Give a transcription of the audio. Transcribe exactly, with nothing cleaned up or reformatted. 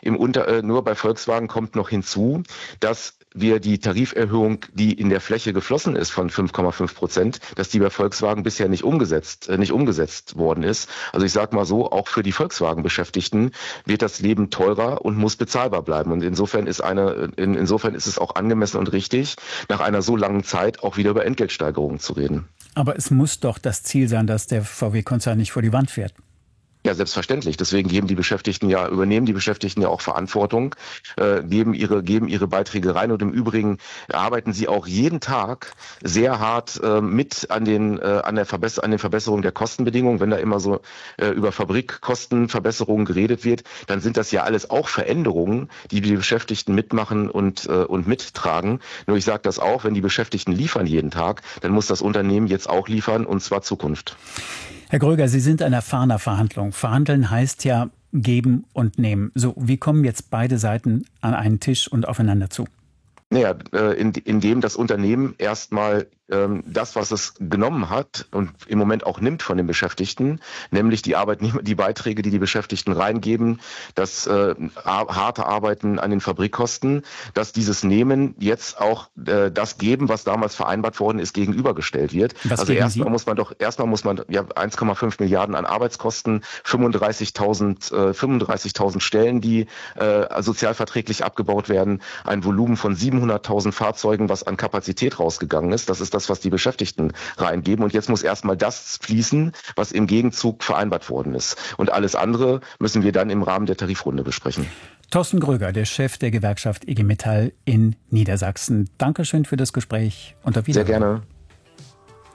im Unter, äh, nur bei Volkswagen kommt noch hinzu, dass wir die Tariferhöhung, die in der Fläche geflossen ist von fünf Komma fünf Prozent, dass die bei Volkswagen bisher nicht umgesetzt, äh, nicht umgesetzt worden ist. Also ich sage mal so, auch für die Volkswagen-Beschäftigten wird das Leben teurer und muss bezahlbar bleiben. Und insofern ist eine, in, insofern ist es auch angemessen und richtig, nach einer so langen Zeit auch wieder über Entgeltsteigerungen zu reden. Aber es muss doch das Ziel sein, dass der V W-Konzern nicht vor die Wand fährt. Ja, selbstverständlich. Deswegen geben die Beschäftigten ja, übernehmen die Beschäftigten ja auch Verantwortung, äh, geben ihre, geben ihre Beiträge rein. Und im Übrigen arbeiten sie auch jeden Tag sehr hart äh, mit an den, äh, an der Verbesser, an den Verbesserungen der Kostenbedingungen. Wenn da immer so äh, über Fabrikkostenverbesserungen geredet wird, dann sind das ja alles auch Veränderungen, die die Beschäftigten mitmachen und, äh, und mittragen. Nur ich sage das auch, wenn die Beschäftigten liefern jeden Tag, dann muss das Unternehmen jetzt auch liefern, und zwar Zukunft. Herr Gröger, Sie sind ein erfahrener Verhandlung. Verhandeln heißt ja geben und nehmen. So, wie kommen jetzt beide Seiten an einen Tisch und aufeinander zu? Naja, in, in dem das Unternehmen erstmal ähm, das, was es genommen hat und im Moment auch nimmt von den Beschäftigten, nämlich die Arbeitnehmer, die Beiträge, die die Beschäftigten reingeben, das äh, harte Arbeiten an den Fabrikkosten, dass dieses Nehmen jetzt auch äh, das Geben, was damals vereinbart worden ist, gegenübergestellt wird. Was also erstmal Sie? muss man doch, erstmal muss man ja eins Komma fünf Milliarden an Arbeitskosten, fünfunddreißigtausend äh, fünfunddreißigtausend Stellen, die äh, sozialverträglich abgebaut werden, ein Volumen von siebenhunderttausend Fahrzeugen, was an Kapazität rausgegangen ist. Das ist das, was die Beschäftigten reingeben. Und jetzt muss erstmal das fließen, was im Gegenzug vereinbart worden ist. Und alles andere müssen wir dann im Rahmen der Tarifrunde besprechen. Thorsten Gröger, der Chef der Gewerkschaft I G Metall in Niedersachsen. Dankeschön für das Gespräch und auf Wiedersehen. Sehr gerne.